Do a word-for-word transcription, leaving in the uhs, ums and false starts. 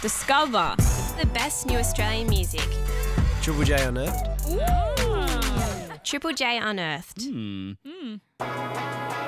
Discover The best new Australian music. Triple J Unearthed. Triple J Unearthed. Hmm.